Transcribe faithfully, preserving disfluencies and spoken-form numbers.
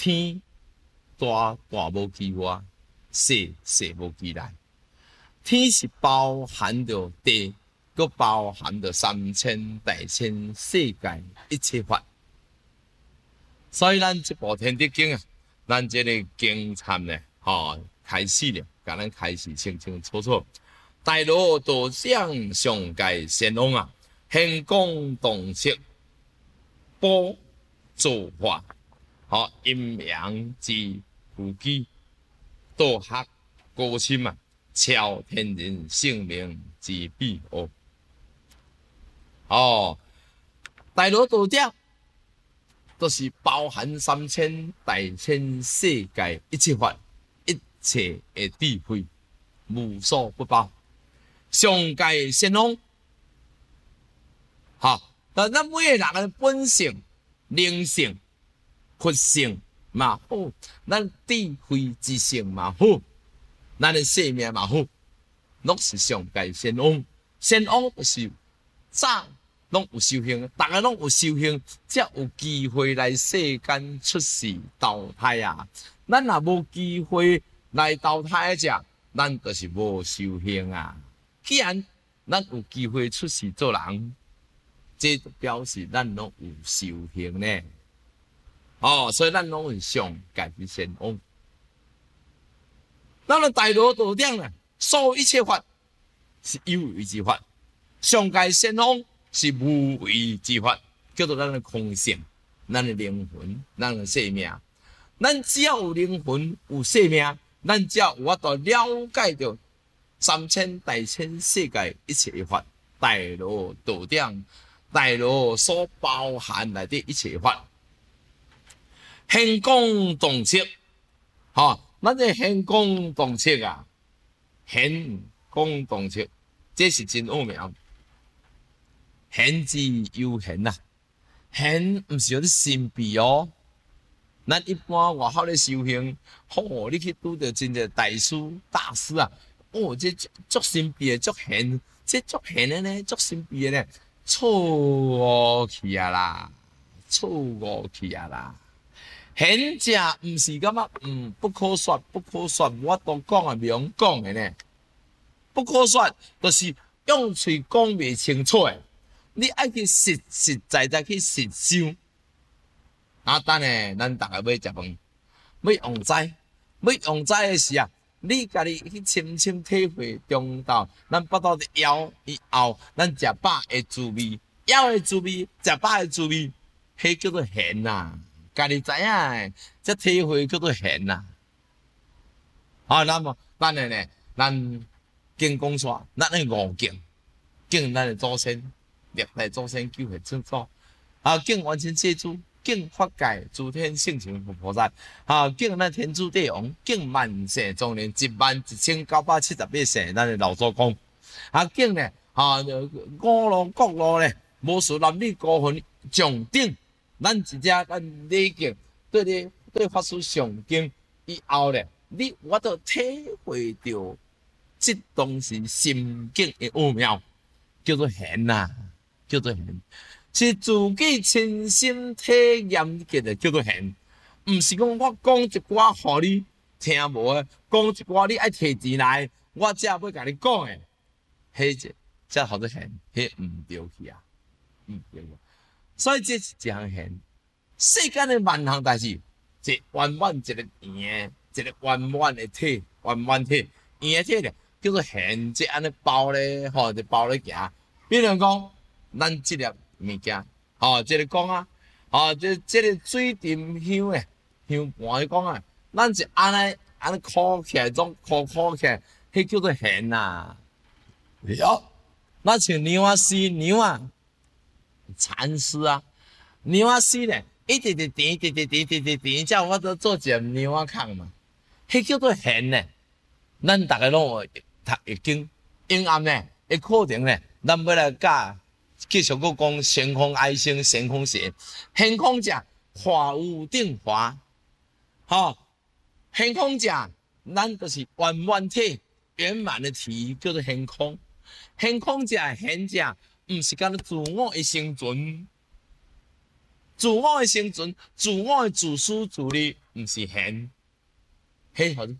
天大大无其外，细细无其内。天是包含着地，佮包含着三千大千世界一切法。所以咱这部《天地经》啊，咱这个经参呢，吼、哦、开始了，甲咱开始清清楚楚。大罗道长上界仙翁啊，天公洞悉，波造化，吼、哦、阴阳之夫基，道学高深啊。超天人性命之秘哦，哦，大罗道长都是包含三千大千世界一切法，一切的智慧，无所不包。上界仙翁，哈，但咱每个人的本性、灵性、佛性嘛好，咱智慧之性嘛好。咱的生命嘛好，拢是上界仙翁。仙翁就是早拢有修行，大家拢有修行，才有机会来世间出世投胎啊。咱若无机会来投胎者，咱就是无修行啊。既然咱有机会出世做人，这就表示咱拢有修行呢。哦，所以咱拢是上界仙翁。咱的大罗道长呢，所有一切法是有为之法，上界仙翁是无为之法，叫做咱的空性，咱的灵魂，咱的生命。咱只要有灵魂，有生命，咱只要有法度了解到三千大千世界一切法，大罗道长，大罗所包含内底一切法，天公洞悉，吼。咱这天公洞悉啊，天公洞悉，这是真奥妙。玄之又玄啊，玄毋是有啲神秘哦。咱一般外口咧修行，吼、哦，你去拄到真正大师大师啊，哦，这足神秘诶，足玄，这足玄诶呢，足神秘诶呢，错误去啊啦，错误去啊啦。贤者毋是感觉嗯不可说不可说，我都讲也袂用讲的呢。不可说，就是用嘴讲袂清楚的，你爱去实实在在去实修。啊，等下咱大家要食饭，要用斋，要用斋的时啊，你家己去深深体会中道。咱腹肚的枵以后，咱食饱的滋味，枵的滋味，食饱的滋味，迄叫做贤呐。家己知影诶，这体会叫做贤呐。好，那么咱诶呢，咱敬讲煞，咱诶五敬，敬咱诶祖先，历代祖先救血清楚。啊，敬完全世主，敬法界诸天圣神佛菩萨，啊，敬咱天主帝王，敬万世庄严一万一千九百七十八世咱诶老祖公。啊，敬呢，啊，五路各路呢，无数男女高分上顶。咱一只咱礼敬对你对法师上敬以后咧，你我都体会到这东西心境的奥妙，叫做贤呐、啊，叫做贤，是自己亲身体验嘅，叫做贤。唔是讲我讲一寡互你听无诶，讲一寡你爱摕钱来，我才要甲你讲诶，迄只才好做贤，迄唔对去啊，唔对。所以这是一项贤，世间的万项代志，一圆满一个圆的，一个圆满的体，圆满体，圆的体咧叫做贤，即安尼包咧，吼，就包咧行。比如讲，咱即粒物件，吼，即个讲啊，吼，即即个水沉香诶，香盘讲啊，咱是安尼安尼烤起来，种烤烤起来，迄叫做贤呐。哟，那像牛啊丝牛啊。禅师啊，牛仔丝咧，一直直点，直直点，直直点，叫我都做只牛仔坑嘛，迄叫做贤咧。咱大家拢有读易经，阴暗咧，一课程咧，咱要来教，继续个讲先空爱生，先空邪，先空者化无定化，吼，先空者，咱就是圆满体，圆满的体叫做先空，先空者，贤者。毋是干自我的生存， 自我的生存、自我的自私自利，毋是现，迄互